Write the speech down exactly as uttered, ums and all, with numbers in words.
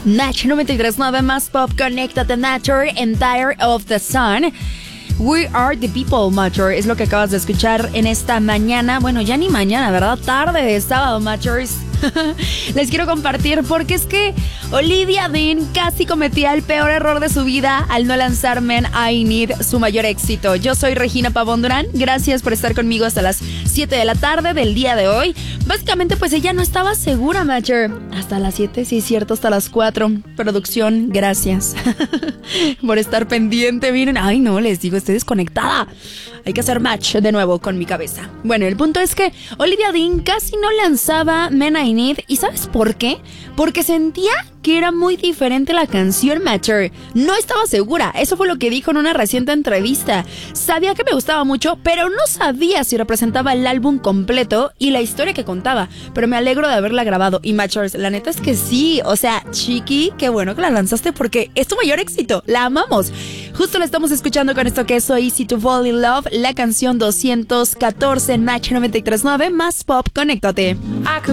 Match noventa y tres punto nueve más pop, conéctate, Matter, Empire of the Sun. We are the people, Matter, es lo que acabas de escuchar en esta mañana. Bueno, ya ni mañana, ¿verdad? Tarde de sábado, Matters. Les quiero compartir porque es que Olivia Dean casi cometía el peor error de su vida al no lanzar Men I Need, su mayor éxito. Yo soy Regina Pavón Durán, gracias por estar conmigo hasta las siete de la tarde del día de hoy. Básicamente pues ella no estaba segura, Matcher. Hasta las siete, sí es cierto, hasta las cuatro. Producción, gracias por estar pendiente. Miren, ay no, les digo, estoy desconectada. Hay que hacer match de nuevo con mi cabeza. Bueno, el punto es que Olivia Dean casi no lanzaba Men I Need. ¿Y sabes por qué? Porque sentía que era muy diferente la canción, Matcher. No estaba segura, eso fue lo que dijo en una reciente entrevista. Sabía que me gustaba mucho, pero no sabía si representaba el álbum completo y la historia que contaba. Pero me alegro de haberla grabado. Y Matchers, la neta es que sí. O sea, Chiqui, qué bueno que la lanzaste porque es tu mayor éxito. La amamos. Justo la estamos escuchando con esto que es So Easy to Fall in Love, la canción doscientos catorce en Match noventa y tres punto nueve más pop, conéctate.